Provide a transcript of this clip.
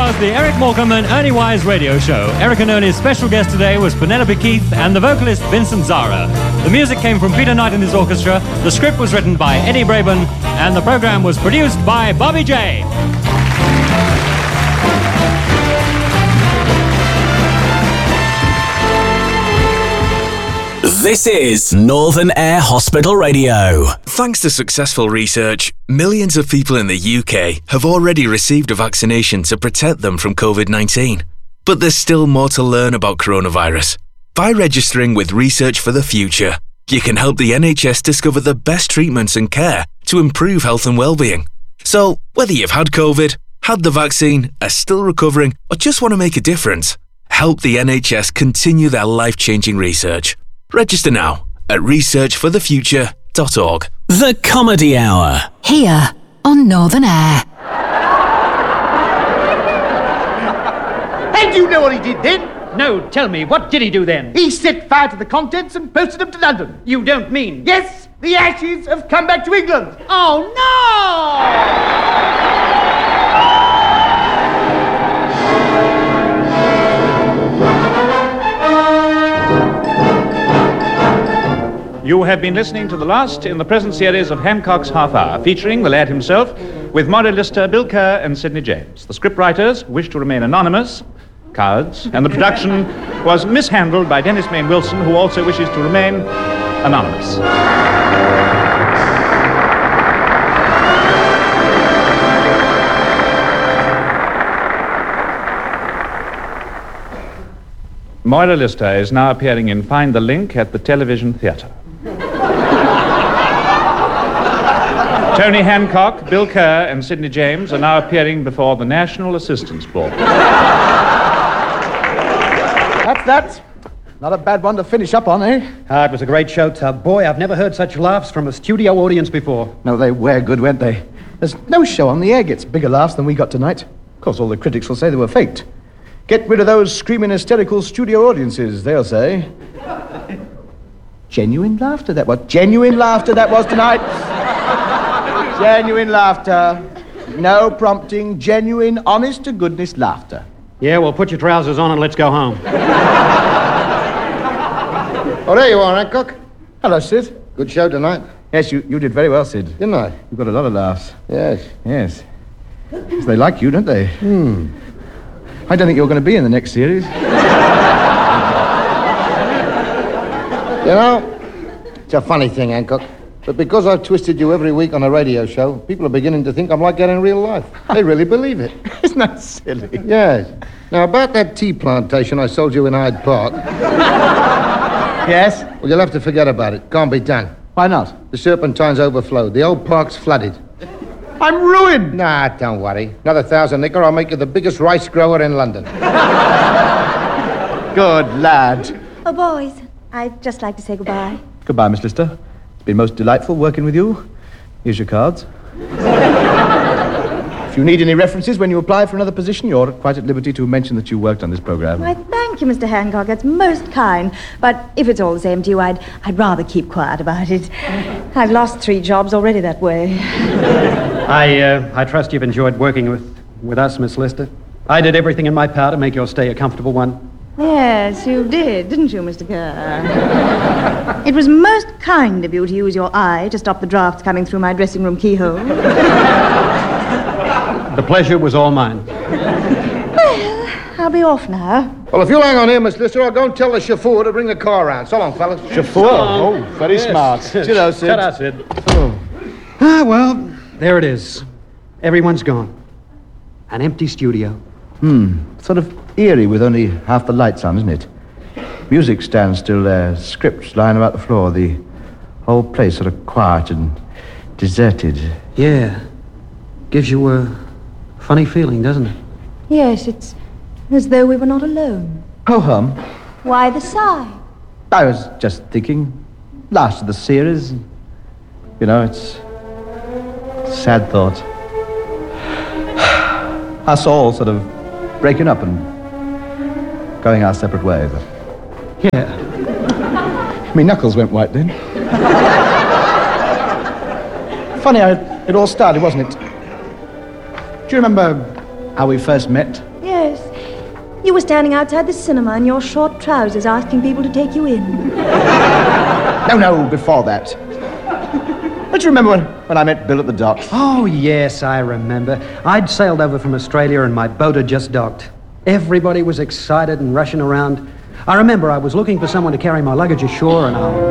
was the Eric Morecambe and Ernie Wise radio show. Eric and Ernie's special guest today was Penelope Keith and the vocalist Vincent Zara. The music came from Peter Knight and his orchestra, the script was written by Eddie Braben, and the program was produced by Bobby J. This is Northern Air Hospital Radio. Thanks to successful research, millions of people in the UK have already received a vaccination to protect them from COVID-19. But there's still more to learn about coronavirus. By registering with Research for the Future, you can help the NHS discover the best treatments and care to improve health and well-being. So, whether you've had COVID, had the vaccine, are still recovering, or just want to make a difference, help the NHS continue their life-changing research. Register now at researchforthefuture.org. The Comedy Hour. Here on Northern Air. And you know what he did then? No, tell me, what did he do then? He set fire to the contents and posted them to London. You don't mean... Yes, the ashes have come back to England. Oh, no! You have been listening to the last in the present series of Hancock's Half Hour, featuring the lad himself, with Maury Lister, Bill Kerr, and Sidney James. The scriptwriters wish to remain anonymous, cowards, and the production was mishandled by Dennis Main Wilson, who also wishes to remain anonymous. Moira Lister is now appearing in Find the Link at the Television Theatre. Tony Hancock, Bill Kerr, and Sidney James are now appearing before the National Assistance Board. That's that. Not a bad one to finish up on, eh? It was a great show, Tub. Boy, I've never heard such laughs from a studio audience before. No, they were good, weren't they? There's no show on the air gets bigger laughs than we got tonight. Of course, all the critics will say they were faked. Get rid of those screaming, hysterical studio audiences, they'll say. Genuine laughter that was. Genuine laughter that was tonight. Genuine laughter. No prompting. Genuine, honest-to-goodness laughter. Yeah, well, put your trousers on and let's go home. Oh, there you are, Hancock. Hello, Sid. Good show tonight. Yes, you did very well, Sid. Didn't I? You've got a lot of laughs. Yes. Yes. They like you, don't they? I don't think you're going to be in the next series. You know, it's a funny thing, Hancock. But because I've twisted you every week on a radio show, people are beginning to think I'm like that in real life. They really believe it. Isn't that silly? Yes. Now, about that tea plantation I sold you in Hyde Park. Yes? Well, you'll have to forget about it. Can't be done. Why not? The Serpentine's overflowed. The old park's flooded. I'm ruined. Nah, don't worry. Another 1,000 nicker, I'll make you the biggest rice grower in London. Good lad. Oh, boys, I'd just like to say goodbye. Goodbye, Miss Lister. It's been most delightful working with you. Here's your cards. If you need any references when you apply for another position, you're quite at liberty to mention that you worked on this program. Why, thank you, Mr. Hancock. That's most kind. But if it's all the same to you, I'd rather keep quiet about it. I've lost 3 jobs already that way. I trust you've enjoyed working with us, Miss Lister. I did everything in my power to make your stay a comfortable one. Yes, you did, didn't you, Mr. Kerr? It was most kind of you to use your eye to stop the drafts coming through my dressing room keyhole. The pleasure was all mine. Well, I'll be off now. Well, if you'll hang on here, Miss Lister, I'll go and tell the chauffeur to bring the car round. So long, fellas. Chauffeur? Oh, very smart. Hello, Sid. Shut up, Sid. Oh. Well, there it is. Everyone's gone. An empty studio. Sort of eerie with only half the lights on, isn't it? Music stands still there, scripts lying about the floor, the whole place sort of quiet and deserted. Yeah. Gives you a funny feeling, doesn't it? Yes, it's as though we were not alone. Ho hum. Why the sigh? I was just thinking, last of the series. You know, it's a sad thought. Us all sort of breaking up and going our separate ways. Yeah. My knuckles went white then. Funny how it all started, wasn't it? Do you remember how we first met? You were standing outside the cinema in your short trousers asking people to take you in. No, before that. Don't you remember when I met Bill at the docks? Oh, yes, I remember. I'd sailed over from Australia and my boat had just docked. Everybody was excited and rushing around. I remember I was looking for someone to carry my luggage ashore and